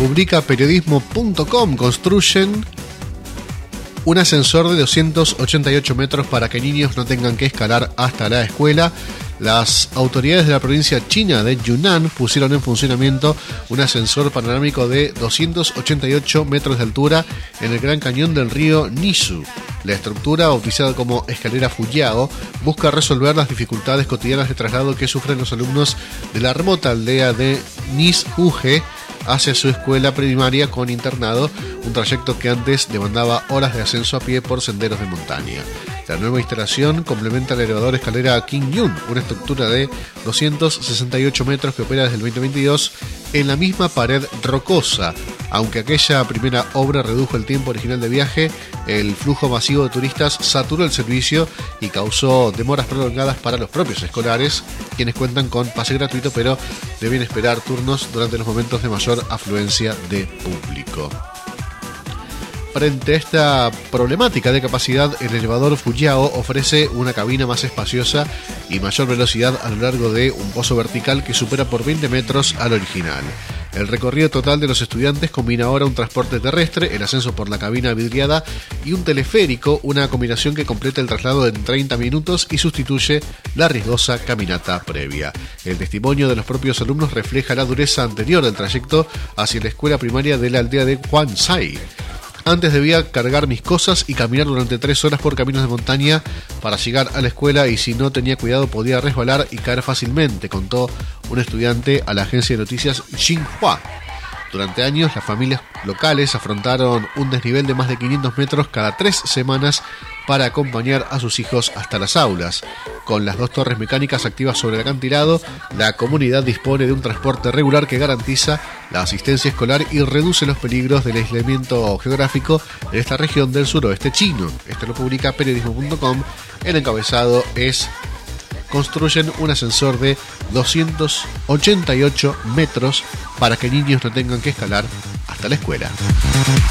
publica periodismo.com. Construyen un ascensor de 288 metros para que niños no tengan que escalar hasta la escuela. Las autoridades de la provincia china de Yunnan pusieron en funcionamiento un ascensor panorámico de 288 metros de altura en el Gran Cañón del río Nisu. La estructura, bautizada como Escalera Fujiao, busca resolver las dificultades cotidianas de traslado que sufren los alumnos de la remota aldea de Nishuje hacia su escuela primaria con internado, un trayecto que antes demandaba horas de ascenso a pie por senderos de montaña. La nueva instalación complementa el elevador escalera Kim Yun, una estructura de 268 metros que opera desde el 2022 en la misma pared rocosa. Aunque aquella primera obra redujo el tiempo original de viaje, el flujo masivo de turistas saturó el servicio y causó demoras prolongadas para los propios escolares, quienes cuentan con pase gratuito pero deben esperar turnos durante los momentos de mayor afluencia de público. Frente a esta problemática de capacidad, el elevador Fujiao ofrece una cabina más espaciosa y mayor velocidad a lo largo de un pozo vertical que supera por 20 metros al original. El recorrido total de los estudiantes combina ahora un transporte terrestre, el ascenso por la cabina vidriada y un teleférico, una combinación que completa el traslado en 30 minutos y sustituye la riesgosa caminata previa. El testimonio de los propios alumnos refleja la dureza anterior del trayecto hacia la escuela primaria de la aldea de Huansai. Antes debía cargar mis cosas y caminar durante 3 horas por caminos de montaña para llegar a la escuela, y si no tenía cuidado podía resbalar y caer fácilmente, contó un estudiante a la agencia de noticias Xinhua. Durante años, las familias locales afrontaron un desnivel de más de 500 metros cada 3 semanas para acompañar a sus hijos hasta las aulas. Con las 2 torres mecánicas activas sobre el acantilado, la comunidad dispone de un transporte regular que garantiza la asistencia escolar y reduce los peligros del aislamiento geográfico en esta región del suroeste chino. Esto lo publica periodismo.com. El encabezado es: construyen un ascensor de 288 metros para que niños no tengan que escalar hasta la escuela.